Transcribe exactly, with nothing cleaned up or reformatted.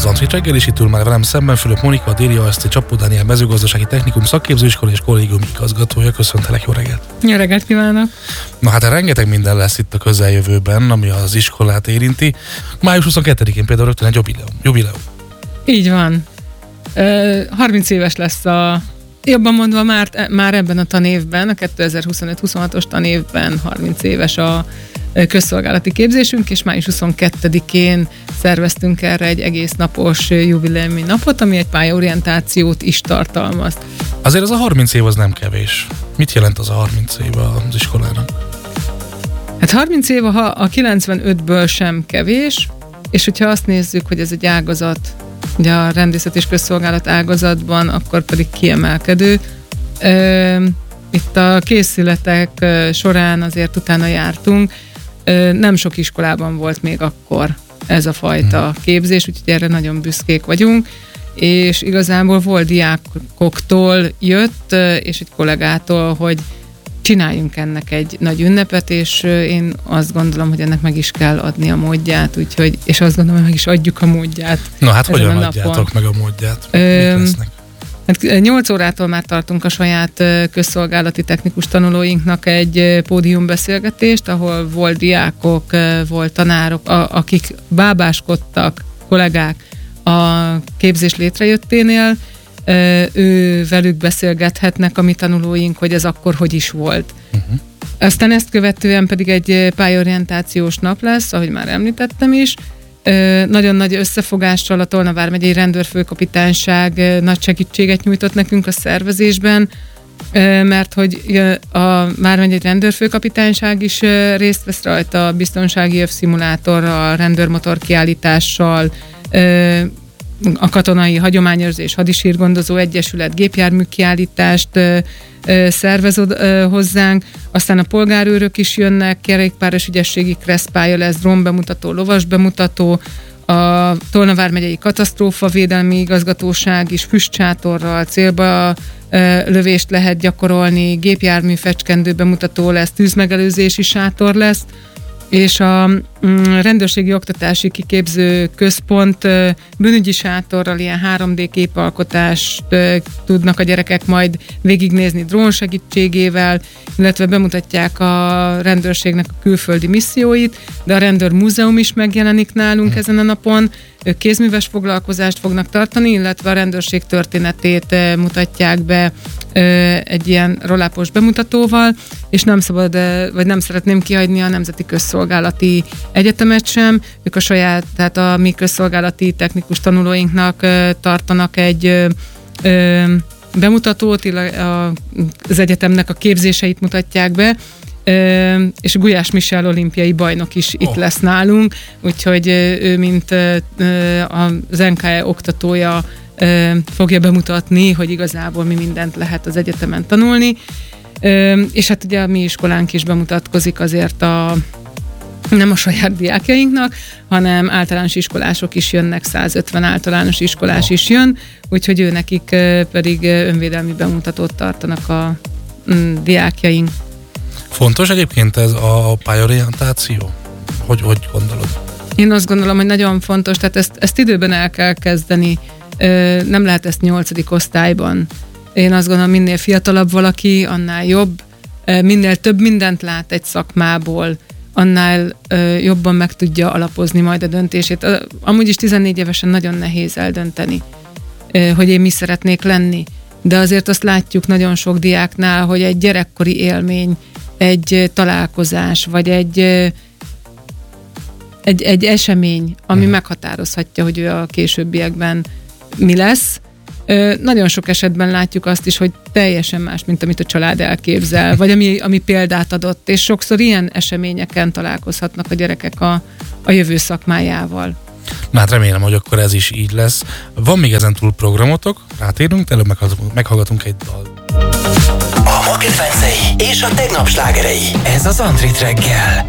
az Antrit reggel, és itt ül már velem szemben Fülöp Monika, a Déli á es té Csapó Dániel mezőgazdasági technikum szakképzőiskola és kollégium igazgatója. Köszöntelek, jó reggelt! Jó reggelt kívánok! Na hát rengeteg minden lesz itt a közeljövőben, ami az iskolát érinti. május huszonkettedikén például rögtön egy jubileum. jubileum. Így van. Ö, harminc éves lesz a, jobban mondva már, már ebben a tanévben, a kétezer-huszonöt huszonhatos tanévben harminc éves a közszolgálati képzésünk, és május huszonkettedikén szerveztünk erre egy egész napos jubileumi napot, ami egy pályaorientációt is tartalmaz. Azért az a harminc év az nem kevés. Mit jelent az a harminc év az iskolának? Hát harminc év a, a kilencvenötből sem kevés, és hogyha azt nézzük, hogy ez egy ágazat, ugye a rendészet és közszolgálat ágazatban, akkor pedig kiemelkedő. Itt a készületek során azért utána jártunk, nem sok iskolában volt még akkor ez a fajta képzés, úgyhogy erre nagyon büszkék vagyunk, és igazából volt diákoktól jött, és egy kollégától, hogy csináljunk ennek egy nagy ünnepet, és én azt gondolom, hogy ennek meg is kell adni a módját, úgyhogy, és azt gondolom, hogy meg is adjuk a módját. Na hát hogyan adjátok meg a módját? Ö, Mit lesznek? Hát nyolc órától már tartunk a saját közszolgálati technikus tanulóinknak egy pódiumbeszélgetést, ahol volt diákok, volt tanárok, akik bábáskodtak, kollégák a képzés létrejötténél, ő velük beszélgethetnek a mi tanulóink, hogy ez akkor hogy is volt. Uh-huh. Aztán ezt követően pedig egy pályaorientációs nap lesz, ahogy már említettem is. Nagyon nagy összefogással a Tolna vármegyei rendőrfőkapitányság nagy segítséget nyújtott nekünk a szervezésben, mert hogy a vármegyei rendőrfőkapitányság is részt vesz rajta, a biztonsági övszimulátorral, rendőrmotor kiállítással, a Katonai Hagyományőrzés Hadisírgondozó Egyesület gépjármű kiállítást szervez hozzánk, aztán a polgárőrök is jönnek, kerékpáros ügyességi kresszpálya lesz, drónbemutató, lovas bemutató, a Tolna vármegyei katasztrófavédelmi igazgatóság is füstsátorral célba lövést lehet gyakorolni, gépjármű fecskendő bemutató lesz, tűzmegelőzési sátor lesz, és a rendőrségi oktatási kiképző központ bűnügyi sátorral ilyen három dé képalkotást tudnak a gyerekek majd végignézni drón segítségével, illetve bemutatják a rendőrségnek a külföldi misszióit, de a rendőrmúzeum is megjelenik nálunk ezen a napon. Ők kézműves foglalkozást fognak tartani, illetve a rendőrség történetét mutatják be egy ilyen rollápos bemutatóval, és nem szabad, vagy nem szeretném kihagyni a Nemzeti Közszolgálati Egyetemet sem. Ők a saját, tehát a mi közszolgálati technikus tanulóinknak tartanak egy bemutatót, az egyetemnek a képzéseit mutatják be, és Gulyás Michel olimpiai bajnok is itt oh. lesz nálunk, úgyhogy ő, mint az en ká e oktatója, fogja bemutatni, hogy igazából mi mindent lehet az egyetemen tanulni. És hát ugye a mi iskolánk is bemutatkozik azért a nem a saját diákjainknak, hanem általános iskolások is jönnek, százötven általános iskolás is jön, úgyhogy ő nekik pedig önvédelmi bemutatót tartanak a mm, diákjaink. Fontos egyébként ez a pályaorientáció? Hogy, hogy gondolod? Én azt gondolom, hogy nagyon fontos, tehát ezt, ezt időben el kell kezdeni, nem lehet ezt nyolcadik osztályban. Én azt gondolom, minél fiatalabb valaki, annál jobb, minél több mindent lát egy szakmából, annál ö, jobban meg tudja alapozni majd a döntését. Amúgy is tizennégy évesen nagyon nehéz eldönteni, ö, hogy én mi szeretnék lenni, de azért azt látjuk nagyon sok diáknál, hogy egy gyerekkori élmény, egy találkozás, vagy egy, ö, egy, egy esemény, ami hmm. meghatározhatja, hogy ő a későbbiekben mi lesz. Ö, nagyon sok esetben látjuk azt is, hogy teljesen más, mint amit a család elképzel, vagy ami, ami példát adott, és sokszor ilyen eseményeken találkozhatnak a gyerekek a, a jövő szakmájával. Na hát remélem, hogy akkor ez is így lesz. Van még ezen túl programotok, rátérünk, előbb meghallgatunk, meghallgatunk egy dal. A ma kedvencei és a tegnap slágerei. Ez az Antrit reggel.